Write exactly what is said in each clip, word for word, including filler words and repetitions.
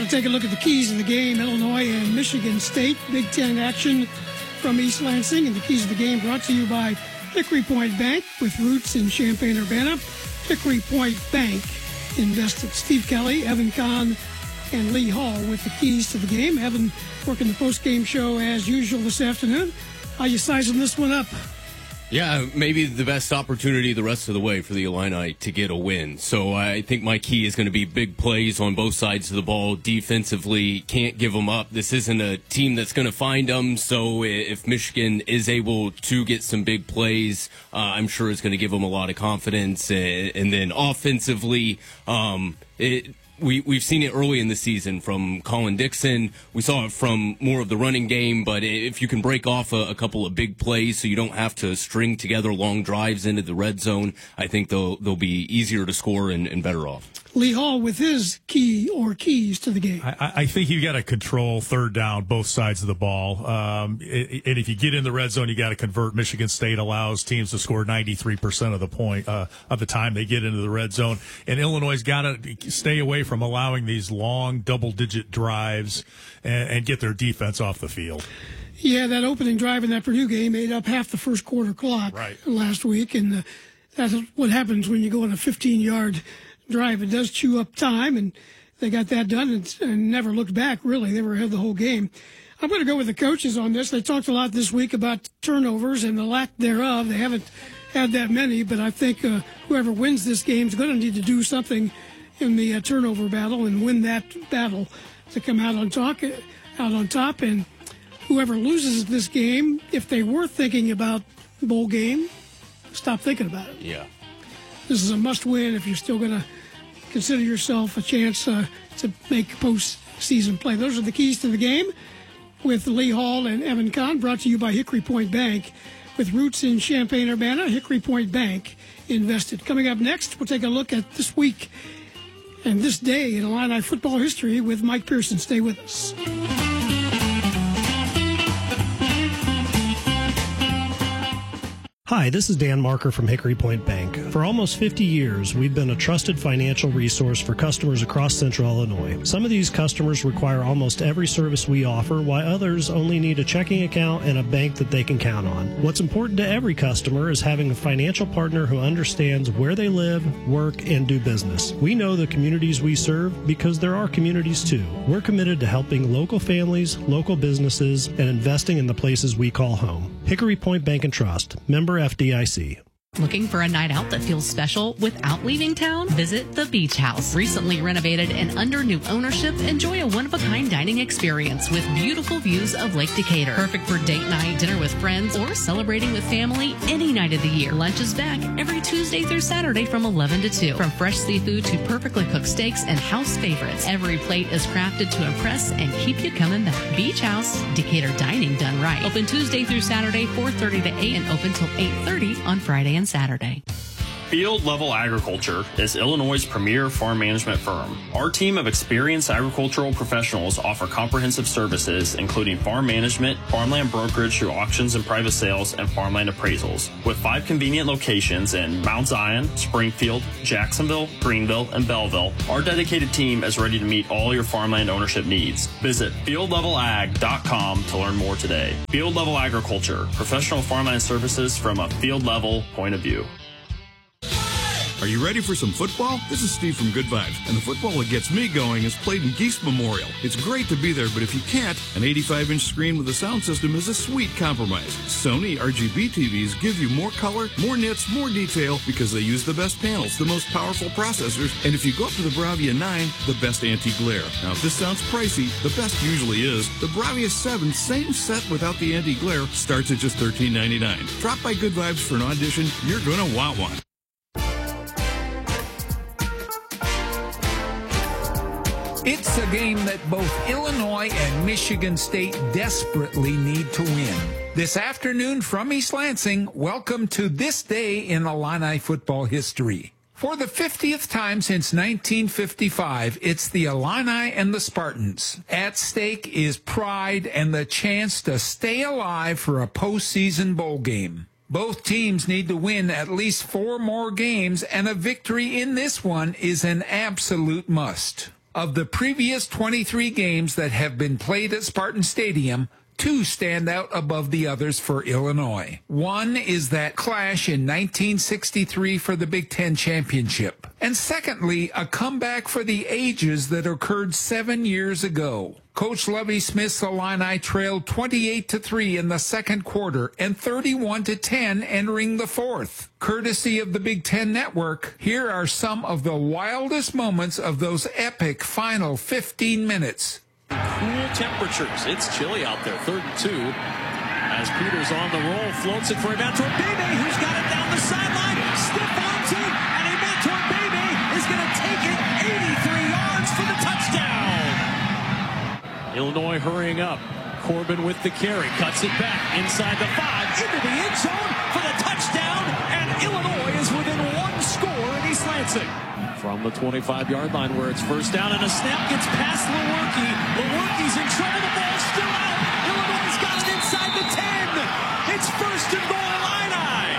Now to take a look at the keys of the game, Illinois and Michigan State. Big Ten action from East Lansing. And the keys of the game brought to you by Hickory Point Bank with roots in Champaign-Urbana. Hickory Point Bank invested. Steve Kelly, Evan Kahn, and Lee Hall with the keys to the game. Evan working the post-game show as usual this afternoon. How you sizing this one up? Yeah, maybe the best opportunity the rest of the way for the Illini to get a win. So I think my key is going to be big plays on both sides of the ball. Defensively, can't give them up. This isn't a team that's going to find them. So if Michigan is able to get some big plays, uh, I'm sure it's going to give them a lot of confidence. And, and then offensively, um, it, We, we've seen it early in the season from Colin Dixon. We saw it from more of the running game, but if you can break off a, a couple of big plays so you don't have to string together long drives into the red zone, I think they'll, they'll be easier to score and, and better off. Lee Hall with his key or keys to the game. I, I think you got to control third down, both sides of the ball. Um, and if you get in the red zone, you got to convert. Michigan State allows teams to score ninety-three percent of the point uh, of the time they get into the red zone. And Illinois got to stay away from allowing these long double-digit drives and, and get their defense off the field. Yeah, that opening drive in that Purdue game ate up half the first quarter clock right. last week, and uh, that's what happens when you go on a fifteen-yard drive. It does chew up time, and they got that done and, and never looked back, really. They were ahead the whole game. I'm going to go with the coaches on this. They talked a lot this week about turnovers and the lack thereof. They haven't had that many, but I think uh, whoever wins this game is going to need to do something in the uh, turnover battle and win that battle to come out on top. Out on top. And whoever loses this game, if they were thinking about bowl game, stop thinking about it. Yeah. This is a must-win if you're still going to consider yourself a chance uh, to make postseason play. Those are the keys to the game with Lee Hall and Evan Kahn, brought to you by Hickory Point Bank. With roots in Champaign-Urbana, Hickory Point Bank invested. Coming up next, we'll take a look at this week and this day in Illini football history with Mike Pearson. Stay with us. Hi, this is Dan Marker from Hickory Point Bank. For almost fifty years, we've been a trusted financial resource for customers across Central Illinois. Some of these customers require almost every service we offer, while others only need a checking account and a bank that they can count on. What's important to every customer is having a financial partner who understands where they live, work, and do business. We know the communities we serve because there are communities too. We're committed to helping local families, local businesses, and investing in the places we call home. Hickory Point Bank and Trust, member F D I C. Looking for a night out that feels special without leaving town? Visit the Beach House. Recently renovated and under new ownership, enjoy a one-of-a-kind dining experience with beautiful views of Lake Decatur. Perfect for date night, dinner with friends, or celebrating with family any night of the year. Lunch is back every Tuesday through Saturday from eleven to two. From fresh seafood to perfectly cooked steaks and house favorites, every plate is crafted to impress and keep you coming back. Beach House, Decatur dining done right. Open Tuesday through Saturday, four thirty to eight, and open till eight thirty on Friday and Saturday. Field Level Agriculture is Illinois' premier farm management firm. Our team of experienced agricultural professionals offer comprehensive services, including farm management, farmland brokerage through auctions and private sales, and farmland appraisals. With five convenient locations in Mount Zion, Springfield, Jacksonville, Greenville, and Belleville, our dedicated team is ready to meet all your farmland ownership needs. Visit field level ag dot com to learn more today. Field Level Agriculture, professional farmland services from a field level point of view. Are you ready for some football? This is Steve from Good Vibes, and the football that gets me going is played in Geese Memorial. It's great to be there, but if you can't, an eighty-five inch screen with a sound system is a sweet compromise. Sony R G B T Vs give you more color, more nits, more detail because they use the best panels, the most powerful processors, and if you go up to the Bravia nine, the best anti-glare. Now, if this sounds pricey, the best usually is. The Bravia seven, same set without the anti-glare, starts at just thirteen ninety-nine. Drop by Good Vibes for an audition. You're going to want one. It's a game that both Illinois and Michigan State desperately need to win. This afternoon from East Lansing, welcome to this day in Illini football history. For the fiftieth time since nineteen fifty-five, it's the Illini and the Spartans. At stake is pride and the chance to stay alive for a postseason bowl game. Both teams need to win at least four more games, and a victory in this one is an absolute must. Of the previous twenty-three games that have been played at Spartan Stadium, two stand out above the others for Illinois. One is that clash in nineteen sixty-three for the Big Ten championship. And secondly, a comeback for the ages that occurred seven years ago. Coach Lovie Smith's Illini trailed twenty-eight to three in the second quarter and thirty-one to ten entering the fourth. Courtesy of the Big Ten Network, here are some of the wildest moments of those epic final fifteen minutes. Cool temperatures. It's chilly out there. Third and two. As Peters on the roll, floats it for Imantor Bebe, who's got it down the sideline. Stiff arm team, and Imantor Bebe is going to take it eighty-three yards for the touchdown. Illinois hurrying up. Corbin with the carry, cuts it back inside the five, into the end zone for the touchdown, and Illinois is within one score in East Lansing. From the twenty-five-yard line where it's first down, and a snap gets past Lewerke. Lewerke's in trouble, the ball's still out. Illinois got it inside the ten. It's first and goal Illini.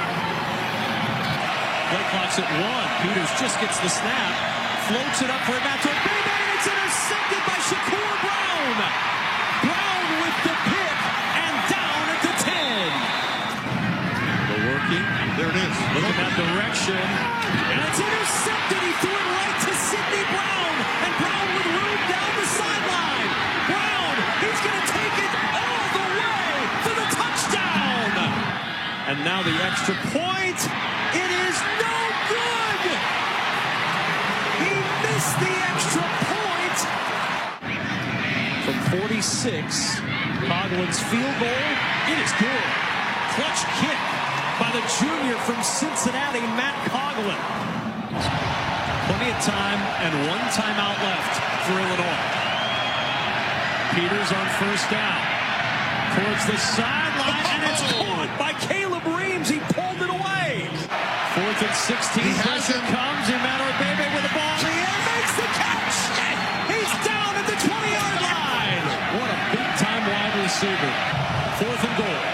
Play clock's at one. Peters just gets the snap, floats it up for Imantor Bebe, and it's intercepted by Shakur Brown. Brown with the pick, and down at the ten. Lewerke, there it is. Look at that direction, and it's intercepted. He threw it right to Sidney Brown, and Brown with room down the sideline. Brown, he's going to take it all the way for the touchdown. And now the extra point. It is no good. He missed the extra point. From forty-six, Coughlin's field goal. It is good. Clutch kick by the junior from Cincinnati, Matt Coughlin. Plenty of time and one timeout left for Illinois. Peters on first down. Towards the sideline, and it's caught by Caleb Reams. He pulled it away. Fourth and sixteen. Pressure comes. Imantor Bebe with the ball in the air. Makes the catch. He's down at the twenty-yard line. What a big-time wide receiver. Fourth and goal.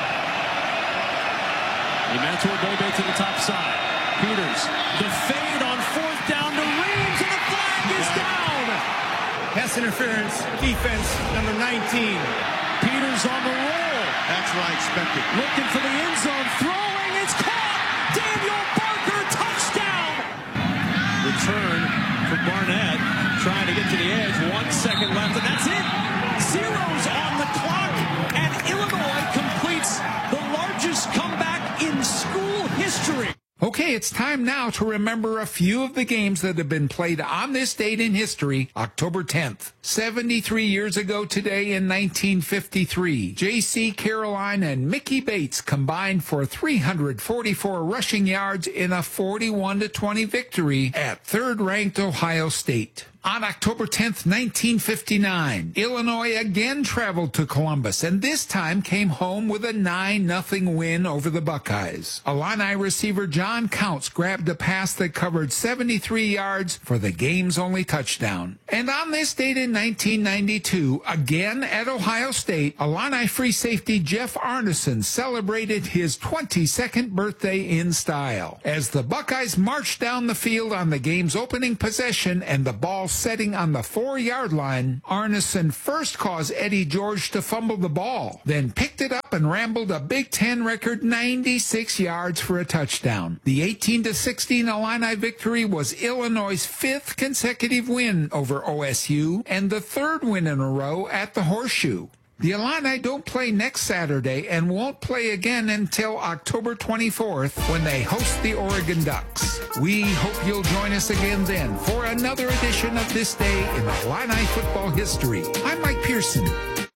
Imantor Bebe to the top side. Peters, the fade on fourth down to Reams, and the flag is down. Pass interference, defense, number nineteen. Peters on the roll. That's what I expected. Looking for the end zone, throwing, it's caught. Daniel Barker, touchdown. Return for Barnett, trying to get to the edge. One second left, and that's it. Zeros on the clock, and Illinois completes the largest comeback in school history. Okay, it's time now to remember a few of the games that have been played on this date in history, October tenth. seventy-three years ago today in nineteen fifty-three, J C Caroline and Mickey Bates combined for three hundred forty-four rushing yards in a forty-one to twenty victory at third-ranked Ohio State. On October tenth, nineteen fifty-nine, Illinois again traveled to Columbus and this time came home with a nine nothing win over the Buckeyes. Illini receiver John Counts grabbed a pass that covered seventy-three yards for the game's only touchdown. And on this date in nineteen ninety-two, again at Ohio State, Illini free safety Jeff Arneson celebrated his twenty-second birthday in style. As the Buckeyes marched down the field on the game's opening possession and the ball setting on the four-yard line, Arneson first caused Eddie George to fumble the ball, then picked it up and rambled a Big Ten record ninety-six yards for a touchdown. The eighteen to sixteen Illini victory was Illinois' fifth consecutive win over O S U and the third win in a row at the Horseshoe. The Illini don't play next Saturday and won't play again until October twenty-fourth when they host the Oregon Ducks. We hope you'll join us again then for another edition of This Day in Illini Football History. I'm Mike Pearson.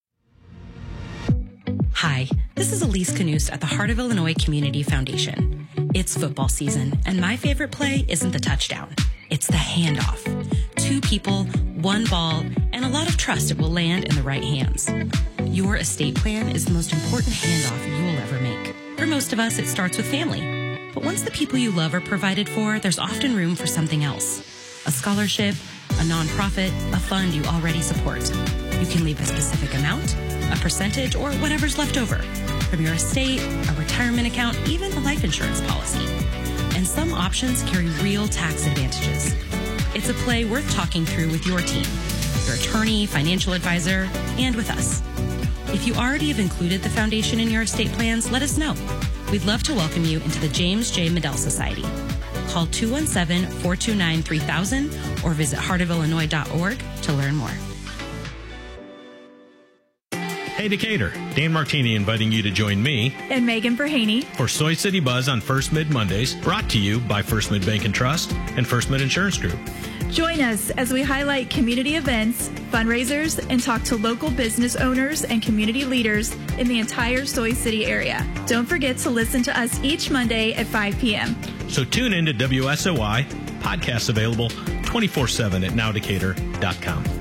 Hi, this is Elise Canuse at the Heart of Illinois Community Foundation. It's football season, and my favorite play isn't the touchdown. It's the handoff. Two people, one ball, and a lot of trust it will land in the right hands. Your estate plan is the most important handoff you'll ever make. For most of us, it starts with family. But once the people you love are provided for, there's often room for something else. A scholarship, a nonprofit, a fund you already support. You can leave a specific amount, a percentage, or whatever's left over. From your estate, a retirement account, even a life insurance policy. And some options carry real tax advantages. It's a play worth talking through with your team, your attorney, financial advisor, and with us. If you already have included the foundation in your estate plans, let us know. We'd love to welcome you into the James J. Medill Society. Call two one seven, four two nine, three thousand or visit heart of illinois dot org to learn more. Hey Decatur, Dan Martini inviting you to join me and Megan Verhaney for Soy City Buzz on First Mid Mondays, brought to you by First Mid Bank and Trust and First Mid Insurance Group. Join us as we highlight community events, fundraisers, and talk to local business owners and community leaders in the entire Soy City area. Don't forget to listen to us each Monday at five p.m. So tune in to W S O Y, podcasts available twenty-four seven at now decatur dot com.